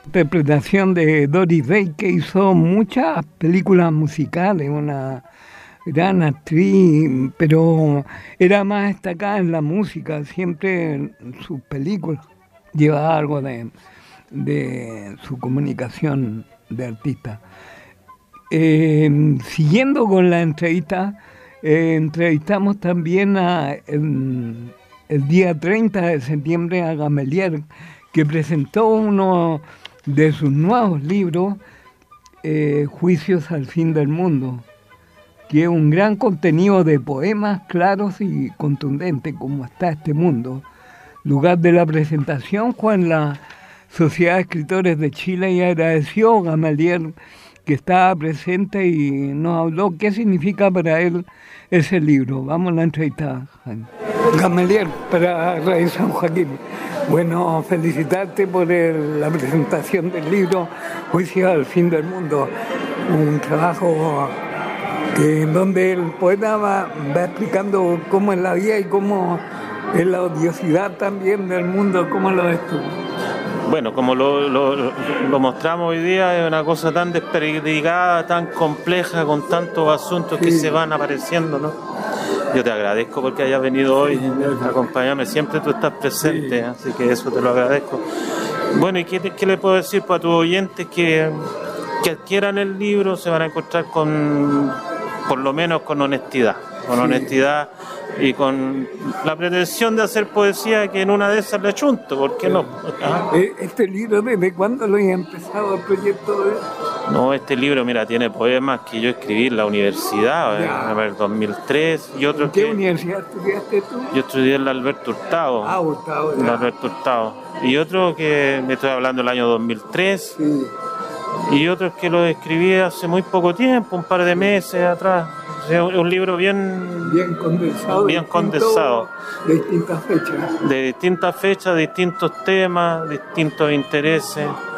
Interpretación de Doris Day, que hizo muchas películas musicales, una gran actriz, pero era más destacada en la música, siempre en sus películas llevaba algo de su comunicación de artista. Siguiendo con la entrevista, entrevistamos también el día 30 de septiembre a Gamelier, que presentó uno de sus nuevos libros, Juicios al fin del mundo, que es un gran contenido de poemas claros y contundentes, como está este mundo. Lugar de la presentación fue en la Sociedad de Escritores de Chile y agradeció a Gamelier que estaba presente y nos habló qué significa para él ese libro. Vamos a la entrevista. Gamelier, para Radio San Joaquín. Bueno, felicitarte por la presentación del libro Juicio al fin del mundo. Un trabajo en donde el poeta va explicando cómo es la vida y cómo es la odiosidad también del mundo. ¿Cómo lo ves tú? Bueno, como lo mostramos hoy día, es una cosa tan desperdigada, tan compleja, con tantos asuntos que se van apareciendo, ¿no? Yo te agradezco porque hayas venido hoy a acompañarme. Siempre tú estás presente, así que eso te lo agradezco. Bueno, ¿y qué le puedo decir para tus oyentes? Que adquieran el libro, se van a encontrar por lo menos con honestidad. Con honestidad y con la pretensión de hacer poesía, que en una de esas le achunto, ¿por qué no? ¿Este libro desde cuándo lo has empezado el proyecto? No, este libro, mira, tiene poemas que yo escribí en la universidad, en el 2003, y otros ¿En qué universidad estudiaste tú? Yo estudié en la Alberto Hurtado. Hurtado. En la Alberto Hurtado. Y otro que me estoy hablando del año 2003. Sí. Y otros que lo escribí hace muy poco tiempo, un par de meses atrás. Es un libro bien condensado. De distintas fechas. De distintas fechas, distintos temas, distintos intereses.